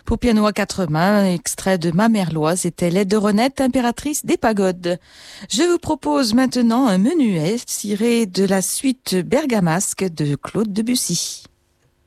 Pour piano à quatre mains, extrait de Ma Merloise, était l'aide de Renette, impératrice des pagodes. Je vous propose maintenant un menuet tiré de la suite bergamasque de Claude Debussy.